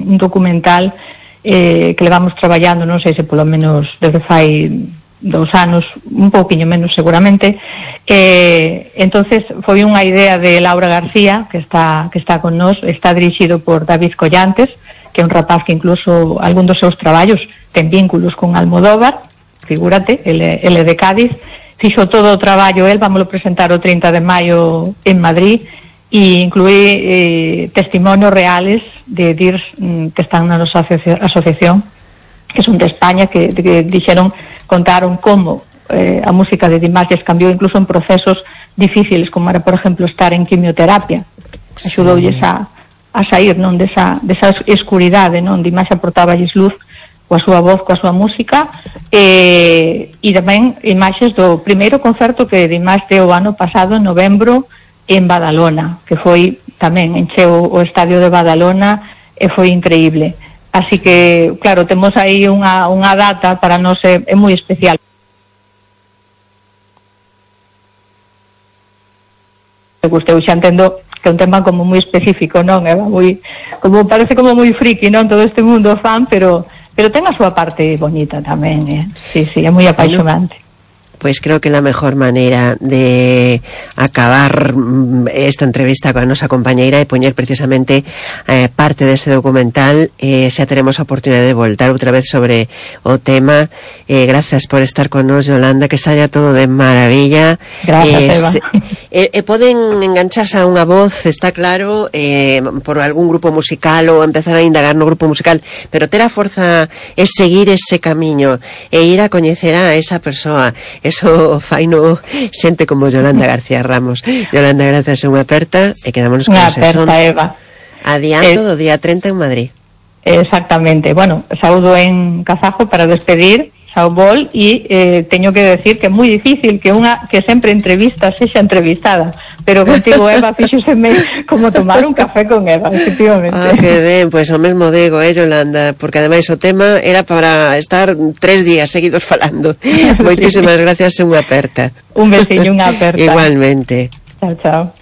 un documental que levamos traballando, non sei se polo menos desde fai 2 anos, un pouquiño menos seguramente. Entonces foi unha idea de Laura García, que está con nós. Está dirixido por David Collantes, que é un rapaz que incluso algún dos seus traballos ten vínculos con Almodóvar, figúrate, ele de Cádiz. Fixo todo o traballo el, vámoslo presentar o 30 de maio en Madrid, e incluí testimonios reales de DIRS que están na nosa asociación, que son de España, que contaron como a música de Dimas les cambiou incluso en procesos difíciles, como era, por exemplo, estar en quimioterapia. Axudoulles a sair, non, desa escuridade, non? Dimas aportáballes luz coa súa voz, coa súa música, e tamén imaxes do primeiro concerto que Dimas deu o ano pasado, en novembro, en Badalona, que foi tamén, encheu o estadio de Badalona e foi increíble. Así que, claro, temos aí unha data para nós é moi especial. Me gustou, xa entendo que é un tema como moi específico, non? Parece como moi friki, non? Todo este mundo fan, pero ten a súa parte bonita tamén, Sí, é moi apaixonante. Pues creo que la mejor manera de acabar esta entrevista con a nosa compañeira é poñer precisamente parte deste documental. Xa teremos a oportunidade de voltar outra vez sobre o tema. Gracias por estar con nos, Yolanda, que saia todo de maravilla. Gracias, Eva. Poden engancharse a unha voz, está claro, por algún grupo musical ou empezar a indagar no grupo musical, pero ter a forza é seguir ese camiño e ir a coñecer a esa persoa. Eso faino xente como Yolanda García Ramos. Yolanda, gracias, unha aperta e quedámonos con ese son. Unha aperta, Eva. Adianto do día 30 en Madrid. Exactamente. Bueno, saúdo en kazajo para despedir, Saubol, e teño que decir que é moi difícil que sempre entrevista sexa entrevistada, pero contigo, Eva, fíxoseme como tomar un café con Eva, efectivamente. Que ben, pois o mesmo digo, Yolanda, porque ademais o tema era para estar 3 días seguidos falando. Moitísimas gracias e unha aperta. Un besiño, unha aperta. Igualmente. Chao, chao.